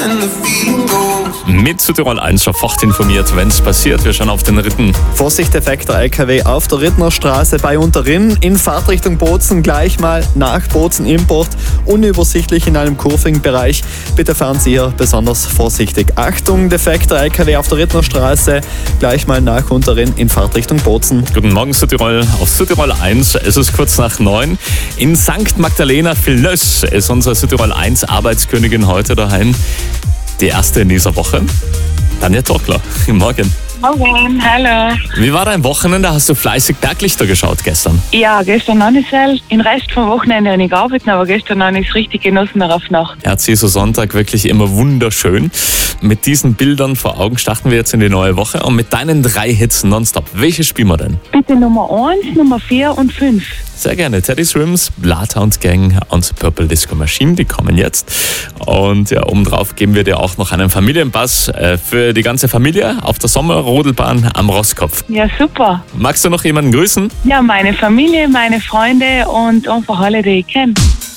Mit Südtirol 1 sofort informiert, wenn es passiert. Wir schauen auf den Ritten. Vorsicht, defekter LKW auf der Rittnerstraße bei Unterrinn. In Fahrtrichtung Bozen gleich mal nach Bozen Import. Unübersichtlich in einem kurvigen Bereich. Bitte fahren Sie hier besonders vorsichtig. Achtung, defekter LKW auf der Rittnerstraße gleich mal nach Unterrinn in Fahrtrichtung Bozen. Guten Morgen Südtirol auf Südtirol 1. Es ist kurz nach 9. In St. Magdalena Villöss ist unsere Südtirol 1 Arbeitskönigin heute daheim. Die erste in dieser Woche. Tanja Tockler. Guten Morgen. Morgen, hallo. Wie war dein Wochenende? Hast du fleißig Berglichter geschaut gestern? Ja, gestern noch nicht sehr. Den Rest vom Wochenende habe ich gearbeitet, aber gestern habe ich es richtig genossen auf Nacht. Erzieher Sonntag wirklich immer wunderschön. Mit diesen Bildern vor Augen starten wir jetzt in die neue Woche und mit deinen 3 Hits nonstop. Welche spielen wir denn? Bitte Nummer 1, Nummer 4 und 5. Sehr gerne. Teddy Swims, Bloodhound Gang und Purple Disco Machine, die kommen jetzt. Und ja, obendrauf geben wir dir auch noch einen Familienpass für die ganze Familie auf der Sommerrodelbahn am Rosskopf. Ja, super. Magst du noch jemanden grüßen? Ja, meine Familie, meine Freunde und einfach alle, die ich kenne.